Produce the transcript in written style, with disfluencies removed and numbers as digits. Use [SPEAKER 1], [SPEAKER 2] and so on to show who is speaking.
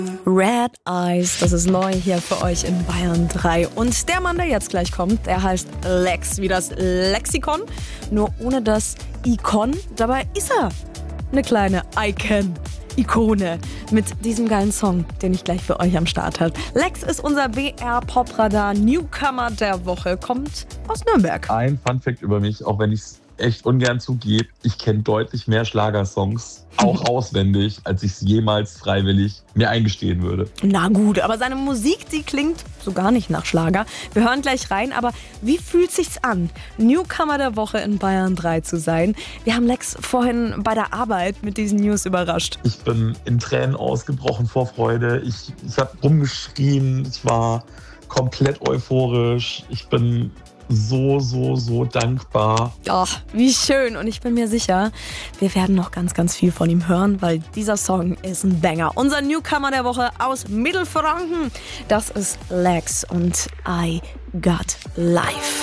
[SPEAKER 1] Red Eyes, das ist neu hier für euch in Bayern 3. Und der Mann, der jetzt gleich kommt, der heißt Lex, wie das Lexikon, nur ohne das Ikon. Dabei ist er eine kleine Icon-Ikone mit diesem geilen Song, den ich gleich für euch am Start habe. Lex ist unser BR-Popradar-Newcomer der Woche, kommt aus Nürnberg.
[SPEAKER 2] Ein Funfact über mich, auch wenn ich es echt ungern zugebe, ich kenne deutlich mehr Schlagersongs, auch auswendig, als ich es jemals freiwillig mir eingestehen würde.
[SPEAKER 1] Na gut, aber seine Musik, die klingt so gar nicht nach Schlager. Wir hören gleich rein, aber wie fühlt sich's an, Newcomer der Woche in Bayern 3 zu sein? Wir haben Lex vorhin bei der Arbeit mit diesen News überrascht.
[SPEAKER 2] Ich bin in Tränen ausgebrochen vor Freude. Ich habe rumgeschrien, ich war komplett euphorisch. Ich bin so dankbar.
[SPEAKER 1] Oh, wie schön. Und ich bin mir sicher, wir werden noch ganz, ganz viel von ihm hören, weil dieser Song ist ein Banger. Unser Newcomer der Woche aus Mittelfranken, das ist Lex und I Got Life.